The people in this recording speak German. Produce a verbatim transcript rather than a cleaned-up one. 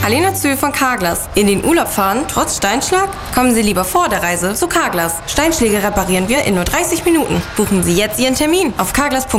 Alena Zühl von Carglass. In den Urlaub fahren, trotz Steinschlag? Kommen Sie lieber vor der Reise zu Carglass. Steinschläge reparieren wir in nur dreißig Minuten. Buchen Sie jetzt Ihren Termin auf carglass punkt